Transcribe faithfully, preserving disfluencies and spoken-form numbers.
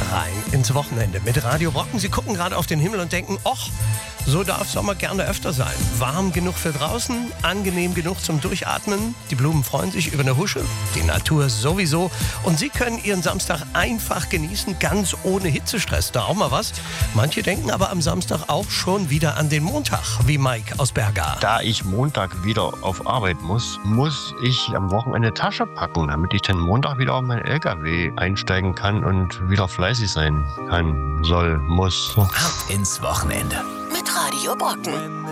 rein ins Wochenende mit Radio Brocken. Sie gucken gerade auf den Himmel und denken, och, so darf Sommer gerne öfter sein. Warm genug für draußen, angenehm genug zum Durchatmen. Die Blumen freuen sich über eine Husche, die Natur sowieso. Und Sie können Ihren Samstag einfach genießen, ganz ohne Hitzestress. Da auch mal was. Manche denken aber am Samstag auch schon wieder an den Montag, wie Mike aus Berga. Da ich Montag wieder auf Arbeit muss, muss ich am Wochenende Tasche packen, damit ich dann Montag wieder auf meinen L K W einsteigen kann und wieder fleißig sein kann, soll, muss. Ab ins Wochenende. Mit Radio Brocken.